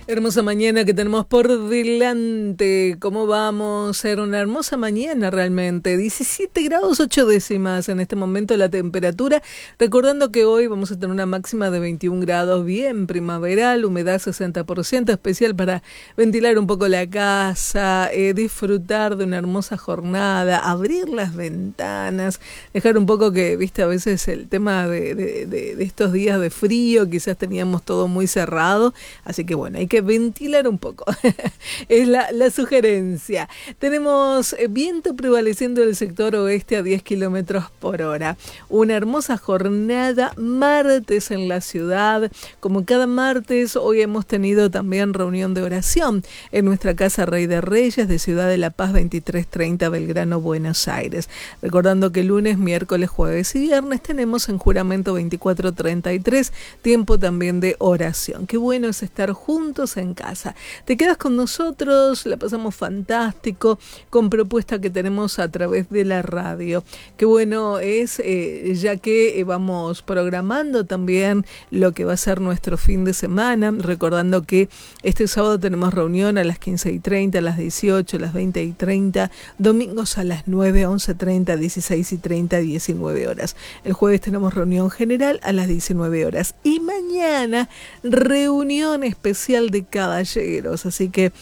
Hermosa mañana que tenemos por delante. ¿Cómo vamos? Será una hermosa mañana realmente. 17 grados 8 décimas en este momento la temperatura. Recordando que hoy vamos a tener una máxima de 21 grados, bien primaveral, humedad 60%, especial para ventilar un poco la casa, disfrutar de una hermosa jornada, abrir las ventanas, dejar un poco que, viste, a veces el tema de estos días de frío, quizás teníamos todo muy cerrado, así que bueno, hay que ventilar un poco. Es la sugerencia. Tenemos viento prevaleciendo del sector oeste a 10 kilómetros por hora. Una hermosa jornada martes en la ciudad. Como cada martes, hoy hemos tenido también reunión de oración en nuestra casa Rey de Reyes de Ciudad de La Paz 2330 Belgrano, Buenos Aires. Recordando que lunes, miércoles, jueves y viernes tenemos en juramento 2433, tiempo también de oración. Qué bueno es estar juntos en casa. Te quedas con nosotros, la pasamos fantástico con propuesta que tenemos a través de la radio. Qué bueno es, ya que vamos programando también lo que va a ser nuestro fin de semana, recordando que este sábado tenemos reunión a las 15:30, a las 18, a las 20:30, domingos a las 9, 11:30, 16:30, 19 horas. El jueves tenemos reunión general a las 19 horas y mañana reunión especial de caballeros, así que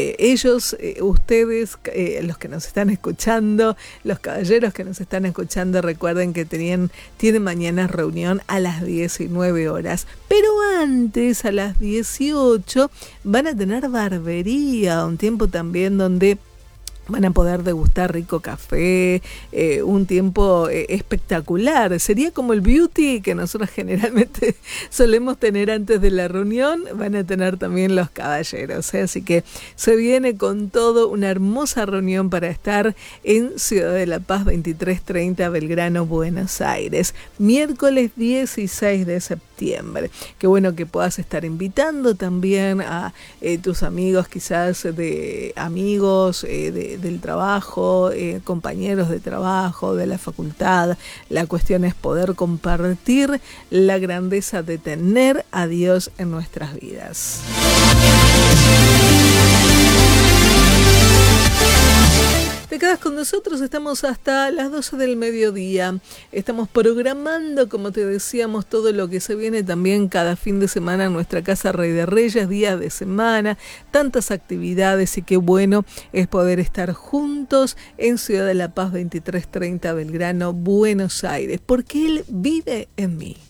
ustedes, los que nos están escuchando, los caballeros que nos están escuchando, recuerden que tienen mañana reunión a las 19 horas, pero antes a las 18 van a tener barbería, un tiempo también donde van a poder degustar rico café, un tiempo espectacular. Sería como el beauty que nosotros generalmente solemos tener antes de la reunión, van a tener también los caballeros, así que se viene con todo una hermosa reunión para estar en Ciudad de La Paz 2330 Belgrano, Buenos Aires, miércoles 16 de septiembre. Qué bueno que puedas estar invitando también a tus amigos, quizás de amigos del trabajo, compañeros de trabajo, de la facultad. La cuestión es poder compartir la grandeza de tener a Dios en nuestras vidas. Te quedas con nosotros, estamos hasta las 12 del mediodía. Estamos programando, como te decíamos, todo lo que se viene también cada fin de semana en nuestra casa Rey de Reyes, días de semana, tantas actividades, y qué bueno es poder estar juntos en Ciudad de La Paz 2330 Belgrano, Buenos Aires, porque Él vive en mí.